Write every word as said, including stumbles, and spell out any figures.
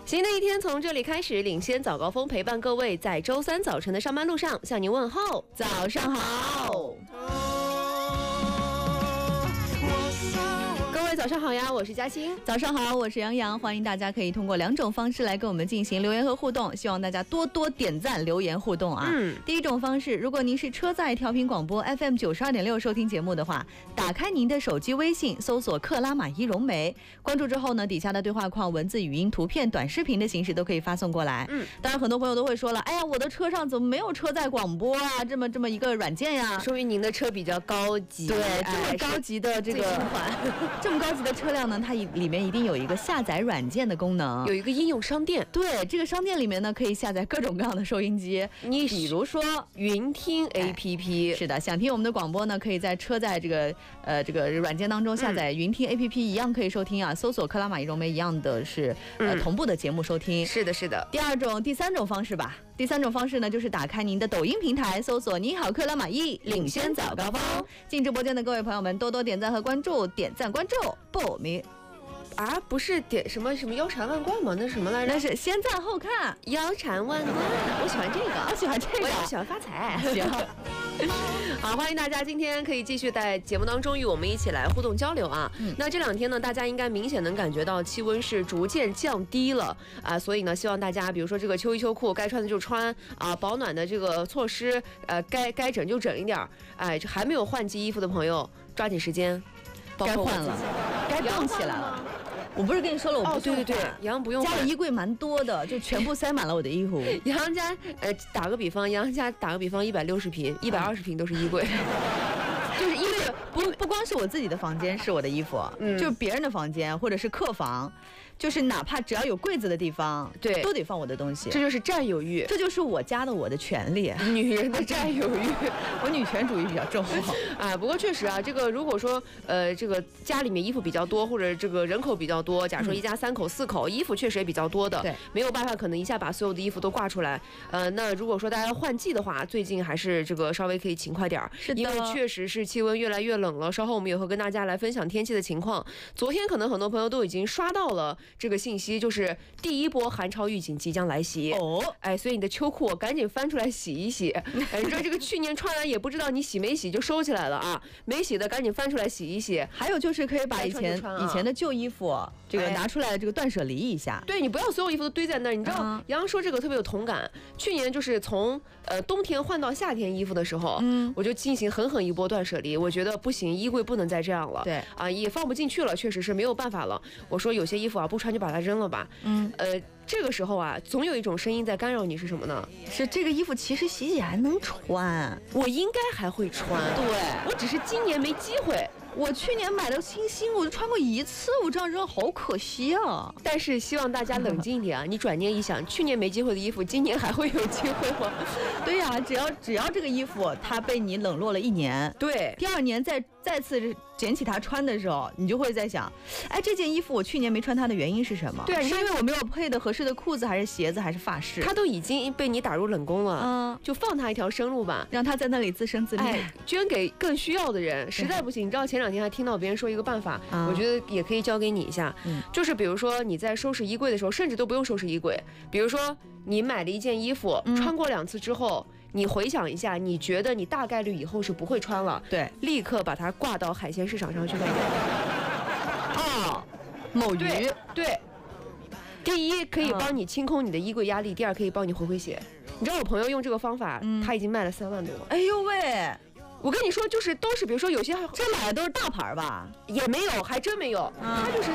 新的一天从这里开始，领先早高峰，陪伴各位在周三早晨的上班路上向您问候，早上好。各位早上好呀，我是嘉欣。 早上好，我是杨洋。欢迎大家可以通过两种方式来跟我们进行留言和互动，希望大家多多点赞留言互动啊。嗯，第一种方式，如果您是车载调频广播 F M 九十二点六收听节目的话，打开您的手机微信，搜索克拉玛依融媒，关注之后呢，底下的对话框文字、语音、图片、短视频的形式都可以发送过来。嗯，当然很多朋友都会说了，哎呀，我的车上怎么没有车载广播啊？这么这么一个软件呀？ 说明您的车比较高级。 对，这么高级的这个这么高级的车辆呢，它里面一定有一个下载软件的功能， 有一个应用商店。 对，这个商店里面呢，可以下载各种各样的收音机，你比如说云听 A P P。 是的，想听我们的广播呢，可以在车载这个呃这个软件当中下载云听 A P P， 一样可以收听啊。搜索克拉玛依融媒一样的是呃同步的节目收听。 是的，是的。 第二种、第三种方式吧。第三种方式呢，就是打开您的抖音平台，搜索“你好克拉玛依”，领先早高峰。进直播间的各位朋友们，多多点赞和关注，点赞关注不迷。 啊，不是点什么什么腰缠万贯吗？那是什么来着？ 那是先赞后看， 腰缠万贯。我喜欢这个， 我喜欢这个， 我也喜欢发财。 行。 好，欢迎大家今天可以继续在节目当中与我们一起来互动交流啊。嗯、那这两天呢，大家应该明显能感觉到气温是逐渐降低了啊，所以呢，希望大家比如说这个秋衣秋裤该穿的就穿啊，保暖的这个措施，呃，该该整就整一点儿。哎，还没有换季衣服的朋友，抓紧时间， 该换了，该动起来了。我不是跟你说了，我不、 哦、对对对，杨不用家里衣柜蛮多的，就全部塞满了我的衣服。 杨家呃，打个比方，杨家打个比方，一百六十平，一百二十平都是衣柜。就是衣柜不不光是我自己的房间是我的衣服，嗯，就是别人的房间或者是客房，就是哪怕只要有柜子的地方， 对， 都得放我的东西。 这就是占有欲， 这就是我家的我的权利。 女人的占有欲， 我女权主义比较重啊。不过确实啊，这个如果说呃这个家里面衣服比较多，或者这个人口比较多，假如说一家三口四口，嗯、衣服确实也比较多的， 对， 没有办法可能一下把所有的衣服都挂出来。呃，那如果说大家要换季的话，最近还是这个稍微可以勤快点儿， 是的， 因为确实是气温越来越冷了。稍后我们也会跟大家来分享天气的情况。昨天可能很多朋友都已经刷到了这个信息，就是第一波寒潮预警即将来袭哦，哎，所以你的秋裤赶紧翻出来洗一洗。哎，你说这个去年穿完也不知道你洗没洗就收起来了啊，没洗的赶紧翻出来洗一洗。 还有就是可以把以前、啊、以前的旧衣服这个拿出来这个断舍离一下。 对，你不要所有衣服都堆在那儿。你知道杨、嗯、说这个特别有同感。去年就是从呃冬天换到夏天衣服的时候，嗯，我就进行狠狠一波断舍离。我觉得不行，衣柜不能再这样了。 对啊，也放不进去了，确实是没有办法了。我说有些衣服啊不穿就把它扔了吧。嗯，呃。这个时候啊，总有一种声音在干扰你，是什么呢？ 是这个衣服其实洗洗还能穿， 我应该还会穿。 对， 我只是今年没机会。 我去年买的新新，我就穿过一次，我这样扔好可惜啊。 但是希望大家冷静一点啊！你转念一想，去年没机会的衣服，今年还会有机会吗？ 对呀、啊，只要只要这个衣服它被你冷落了一年， 对， 第二年再再次捡起它穿的时候，你就会在想，哎，这件衣服我去年没穿它的原因是什么？ 对， 是因为我没有配的合适的裤子，还是鞋子，还是发饰？ 它都已经被你打入冷宫了，嗯，就放它一条生路吧， 让它在那里自生自灭， 哎，捐给更需要的人。实在不行，你知道前两天还听到别人说一个办法，嗯、我觉得也可以教给你一下，嗯，就是比如说你在收拾衣柜的时候，甚至都不用收拾衣柜，比如说你买了一件衣服，嗯、穿过两次之后。你回想一下，你觉得你大概率以后是不会穿了， 对， 立刻把它挂到海鲜市场上去卖掉。 哦，某鱼， 对，对，第一可以帮你清空你的衣柜压力，第二可以帮你回回血。你知道我朋友用这个方法，嗯、他已经卖了三万多。 哎呦喂！ 我跟你说，就是都是，比如说有些这买的都是大牌吧？ 也没有，还真没有。嗯、他就是